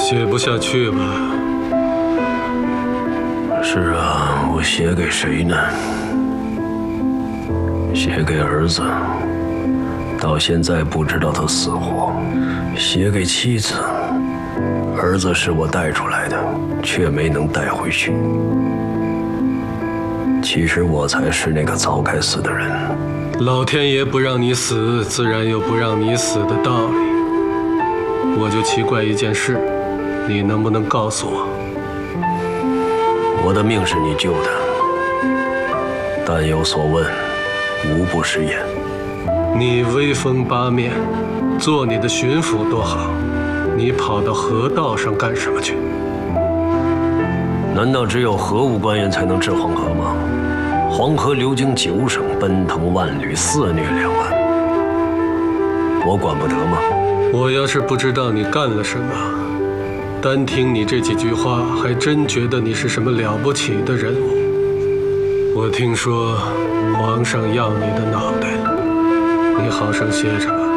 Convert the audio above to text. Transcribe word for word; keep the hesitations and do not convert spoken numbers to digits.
写不下去吧？ 是啊，我写给谁呢？写给儿子，到现在不知道他死活；写给妻子，儿子是我带出来的，却没能带回去。其实我才是那个早该死的人。 老天爷不让你死，自然有不让你死的道理。我就奇怪一件事，你能不能告诉我？ 我的命是你救的，但有所问，无不食言。 你威风八面，做你的巡抚多好，你跑到河道上干什么去？ 难道只有河务官员才能治黄河吗？黄河流经九省，奔腾万里，肆虐两岸，我管不得吗？ 我要是不知道你干了什么，单听你这几句话，还真觉得你是什么了不起的人物。我听说皇上要你的脑袋，你好生歇着吧。